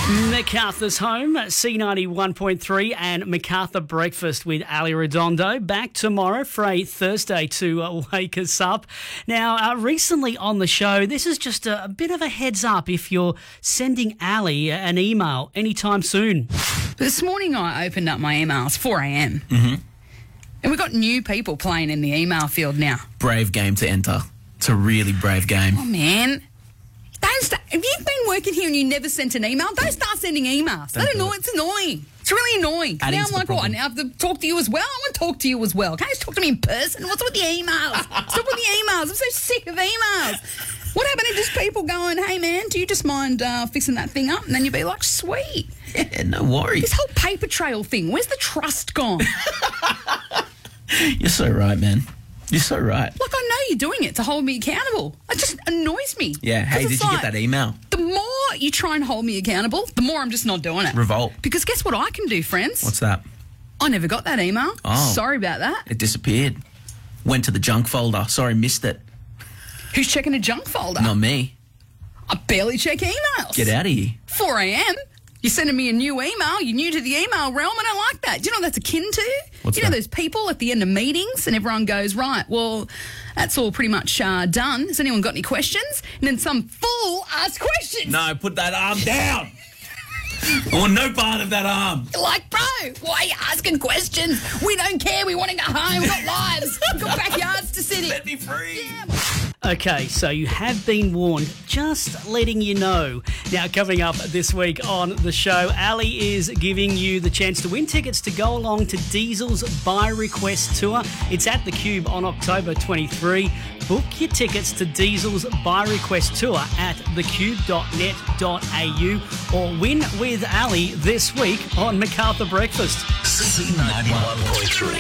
MacArthur's Home, C91.3 and MacArthur Breakfast with Ali Redondo. Back tomorrow for a Thursday to wake us up. Now, recently on the show, this is just a bit of a heads up if you're sending Ali an email anytime soon. This morning I opened up my emails, 4 a.m. Mm-hmm. And we've got new people playing in the email field now. Brave game to enter. It's a really brave game. Oh, man. Have you been working here and you never sent an email? Don't start sending emails. It's annoying. It's really annoying. Now I'm like, what? Now I have to talk to you as well? I want to talk to you as well. Can't you just talk to me in person? What's with the emails? Stop with the emails. I'm so sick of emails. What happened to just people going, hey, man, do you just mind fixing that thing up? And then you'd be like, sweet. Yeah, no worries. This whole paper trail thing, where's the trust gone? You're so right, man. You're so right. Look, I know you're doing it to hold me accountable. It just annoys me. Yeah, hey, did you get that email? The more you try and hold me accountable, the more I'm just not doing it. Revolt. Because guess what I can do, friends? What's that? I never got that email. Oh. Sorry about that. It disappeared. Went to the junk folder. Sorry, missed it. Who's checking a junk folder? Not me. I barely check emails. Get out of here. 4 a.m. You're sending me a new email. You're new to the email realm. I don't like that. Do you know what that's akin to? What's you know that? those people at the end of meetings and everyone goes, right, well, that's all pretty much done. Has anyone got any questions? And then some fool asks questions. No, put that arm down. I want no part of that arm. You're like, bro, why are you asking questions? We don't care. We want to go home. We've got lives. We've got backyards to sit in. Let me free. Yeah. Okay, so you have been warned, just letting you know. Now, coming up this week on the show, Ali is giving you the chance to win tickets to go along to Diesel's By Request Tour. It's at the Cube on October 23. Book your tickets to Diesel's By Request Tour at thecube.net.au or win with Ali this week on MacArthur Breakfast. C91.3